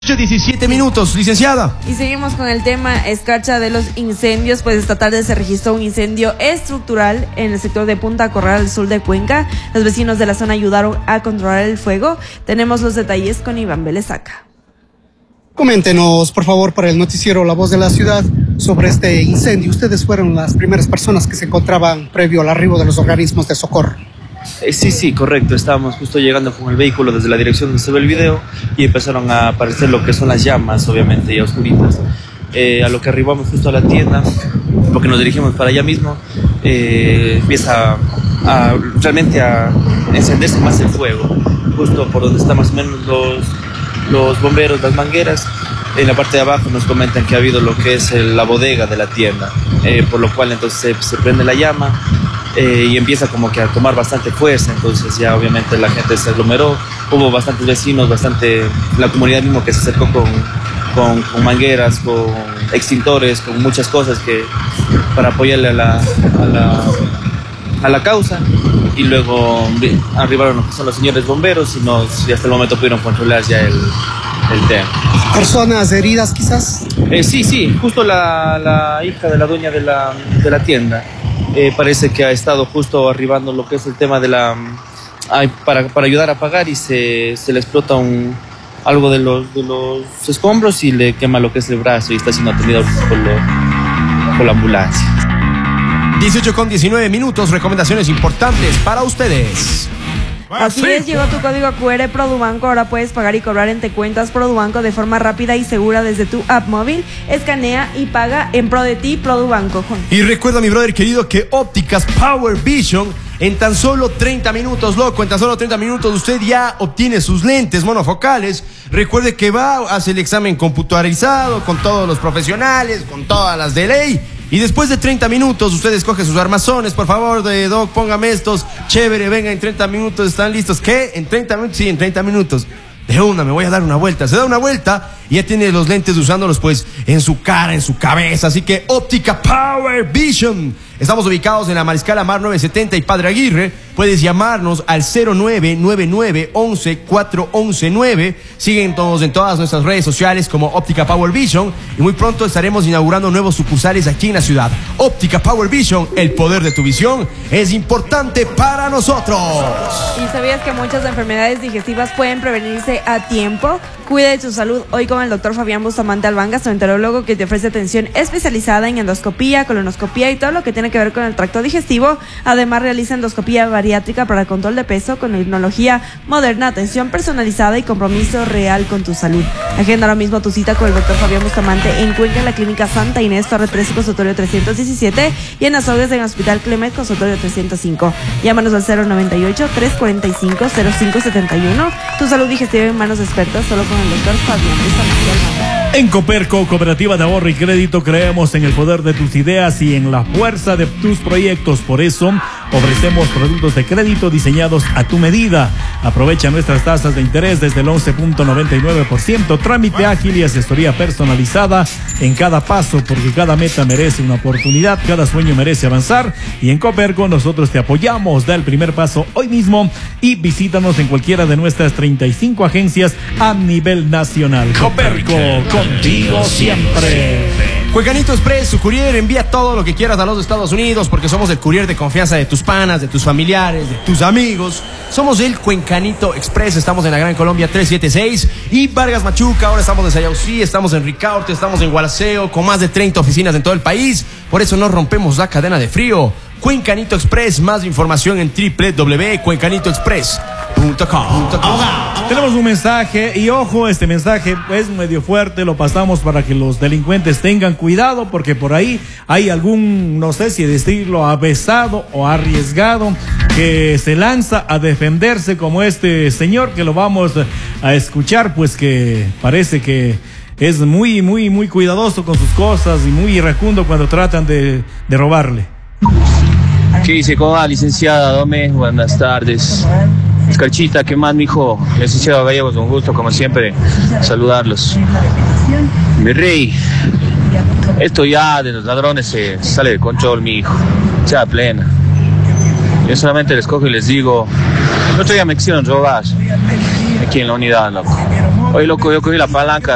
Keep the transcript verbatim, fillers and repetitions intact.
dieciocho, diecisiete minutos, licenciada. Y seguimos con el tema escarcha de los incendios. Pues esta tarde se registró un incendio estructural en el sector de Punta Corral, al sur de Cuenca. Los vecinos de la zona ayudaron a controlar el fuego. Tenemos los detalles con Iván Belezaca. Coméntenos, por favor, para el noticiero La Voz de la Ciudad, sobre este incendio. Ustedes fueron las primeras personas que se encontraban previo al arribo de los organismos de socorro. Eh, sí, sí, correcto. Estábamos justo llegando con el vehículo desde la dirección donde se ve el video y empezaron a aparecer lo que son las llamas, obviamente, ya oscuritas. Eh, a lo que arribamos justo a la tienda, porque nos dirigimos para allá mismo, eh, empieza a, realmente a encenderse más el fuego, justo por donde están más o menos los, los bomberos, las mangueras. En la parte de abajo nos comentan que ha habido lo que es el, la bodega de la tienda, eh, por lo cual entonces se, se prende la llama. Eh, y empieza como que a tomar bastante fuerza, entonces ya obviamente la gente se aglomeró, hubo bastantes vecinos, bastante, la comunidad mismo que se acercó con, con, con mangueras, con extintores, con muchas cosas que para apoyarle a la, a la, a la causa, y luego arribaron lo que son los señores bomberos y, nos, y hasta el momento pudieron controlar ya el, el tema. ¿Personas heridas quizás? Eh, sí, sí, justo la, la hija de la dueña de la, de la tienda. Eh, parece que ha estado justo arribando lo que es el tema de la ay, para, para ayudar a apagar y se, se le explota un, algo de los, de los escombros y le quema lo que es el brazo y está siendo atendido por, lo, por la ambulancia. dieciocho con diecinueve minutos, recomendaciones importantes para ustedes. Así es, llegó tu código Q R Produbanco. Ahora puedes pagar y cobrar en Te Cuentas Produbanco de forma rápida y segura desde tu app móvil. Escanea y paga en pro de ti, Produbanco. Y recuerda, mi brother querido, que Ópticas Power Vision, en tan solo treinta minutos, loco, en tan solo treinta minutos usted ya obtiene sus lentes monofocales. Recuerde que va, hace el examen computarizado con todos los profesionales, con todas las de ley. Y después de treinta minutos, usted escoge sus armazones. Por favor, de Doc, póngame estos. Chévere, venga, en treinta minutos están listos. ¿Qué? ¿En treinta minutos? Sí, en treinta minutos. De una, me voy a dar una vuelta. Se da una vuelta y ya tiene los lentes usándolos pues en su cara, en su cabeza. Así que Óptica Power Vision. Estamos ubicados en la Mariscal Amar novecientos setenta y Padre Aguirre. Puedes llamarnos al cero nueve nueve nueve once cuatro once nueve. Síguenos en todas nuestras redes sociales como Óptica Power Vision. Y muy pronto estaremos inaugurando nuevos sucursales aquí en la ciudad. Óptica Power Vision, el poder de tu visión es importante para nosotros. ¿Y sabías que muchas enfermedades digestivas pueden prevenirse a tiempo? Cuida de tu salud hoy con el doctor Fabián Bustamante Albán, gastroenterólogo, que te ofrece atención especializada en endoscopía, colonoscopía y todo lo que tiene que ver con el tracto digestivo. Además realiza endoscopía bariátrica para el control de peso con tecnología moderna, atención personalizada y compromiso real con tu salud. Agenda ahora mismo tu cita con el doctor Fabián Bustamante en Cuenca, en la Clínica Santa Inés, Torre trece, consultorio trescientos diecisiete, y en Azogues, en el Hospital Clemet, consultorio trescientos cinco. Llámanos al cero noventa y ocho, trescientos cuarenta y cinco, cero cinco setenta y uno. Tu salud digestiva en manos expertas, solo con el doctor Fabián Bustamante Albán. En Coperco, Cooperativa de Ahorro y Crédito, creemos en el poder de tus ideas y en la fuerza de tus proyectos. Por eso, ofrecemos productos de crédito diseñados a tu medida. Aprovecha nuestras tasas de interés desde el once punto noventa y nueve por ciento. Trámite ágil y asesoría personalizada en cada paso, porque cada meta merece una oportunidad, cada sueño merece avanzar. Y en Coperco nosotros te apoyamos. Da el primer paso hoy mismo y visítanos en cualquiera de nuestras treinta y cinco agencias a nivel nacional. Coperco, contigo siempre. Cuencanito Express, su courier, envía todo lo que quieras a los Estados Unidos, porque somos el courier de confianza de tus panas, de tus familiares, de tus amigos. Somos el Cuencanito Express. Estamos en la Gran Colombia trescientos setenta y seis y Vargas Machuca. Ahora estamos en Sayausí, estamos en Ricaurte, estamos en Gualaceo, con más de treinta oficinas en todo el país. Por eso no rompemos la cadena de frío. Cuencanito Express, más información en doble u doble u doble u punto cuencanito express punto com. Tenemos un mensaje y ojo, este mensaje es medio fuerte, lo pasamos para que los delincuentes tengan cuidado, porque por ahí hay algún, no sé si decirlo, avesado o arriesgado que se lanza a defenderse, como este señor que lo vamos a escuchar, pues que parece que es muy, muy, muy cuidadoso con sus cosas y muy iracundo cuando tratan de, de robarle. ¿Qué dice? ¿Cómo va, licenciada Dome? Buenas tardes. Escarchita, ¿qué más, mijo? Licenciado Gallegos, un gusto, como siempre, saludarlos. Mi rey, esto ya de los ladrones se sale de control, mi hijo. Sea plena. Yo solamente les cojo y les digo, el otro día me quisieron robar aquí en la unidad, loco. Oye, loco, yo cogí la palanca